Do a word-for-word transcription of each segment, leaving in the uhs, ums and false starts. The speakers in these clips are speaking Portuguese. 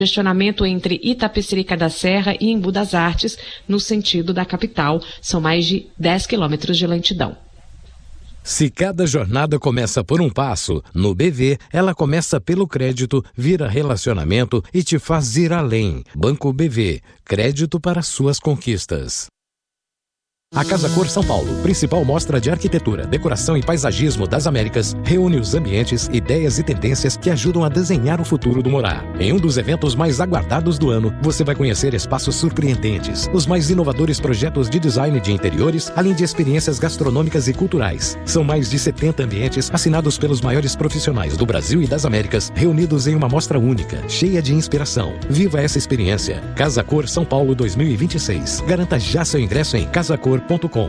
Congestionamento entre Itapecerica da Serra e Embu das Artes, no sentido da capital. São mais de dez quilômetros de lentidão. Se cada jornada começa por um passo, no B V, ela começa pelo crédito, vira relacionamento e te faz ir além. Banco B V, crédito para suas conquistas. A Casa Cor São Paulo, principal mostra de arquitetura, decoração e paisagismo das Américas, reúne os ambientes, ideias e tendências que ajudam a desenhar o futuro do morar. Em um dos eventos mais aguardados do ano, você vai conhecer espaços surpreendentes, os mais inovadores projetos de design de interiores, além de experiências gastronômicas e culturais. São mais de setenta ambientes assinados pelos maiores profissionais do Brasil e das Américas, reunidos em uma mostra única, cheia de inspiração. Viva essa experiência. Casa Cor São Paulo dois mil e vinte e seis. Garanta já seu ingresso em casacor ponto com.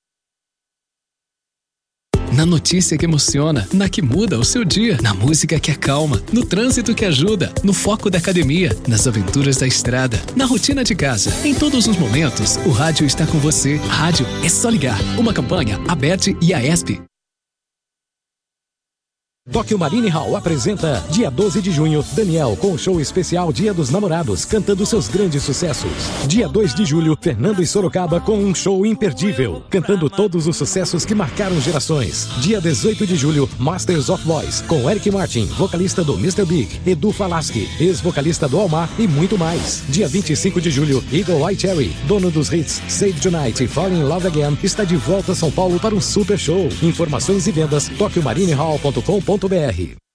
Na notícia que emociona, na que muda o seu dia, na música que acalma, no trânsito que ajuda, no foco da academia, nas aventuras da estrada, na rotina de casa. Em todos os momentos, o rádio está com você. Rádio é só ligar. Uma campanha, Aberte e A E S P. Tóquio Marine Hall apresenta, dia doze de junho, Daniel com o show especial Dia dos Namorados, cantando seus grandes sucessos. Dia dois de julho, Fernando e Sorocaba com um show imperdível, cantando todos os sucessos que marcaram gerações. Dia dezoito de julho, Masters of Voice, com Eric Martin, vocalista do mister Big, Edu Falaschi, ex-vocalista do Almar e muito mais. Dia vinte e cinco de julho, Eagle Eye Cherry, dono dos hits Save Tonight e Fall in Love Again, está de volta a São Paulo para um super show. Informações e vendas, tóquio marine hall ponto com ponto br.